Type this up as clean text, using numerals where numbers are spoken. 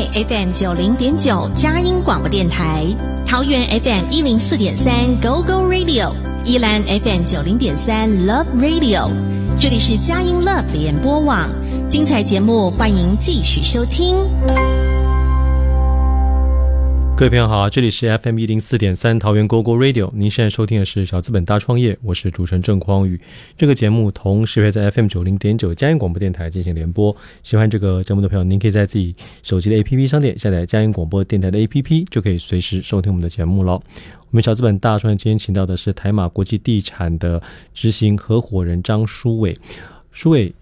FM 90.9佳音广播电台，桃园 FM 104.3 Go Go Radio， 宜兰 FM 90.3 Love Radio。这里是佳音 Love 联播网，精彩节目欢迎继续收听。 各位朋友好，这里是 FM 104.3桃园 GoGo Radio， 您现在收听的是小资本大创业，我是主持人郑匡宇。这个节目同时会在 FM 90.9佳音广播电台进行联播。喜欢这个节目的朋友，您可以在自己手机的 APP 商店下载佳音广播电台的 APP， 就可以随时收听我们的节目了。我们小资本大创业今天请到的是台马国际地产的执行合伙人张书伟。书伟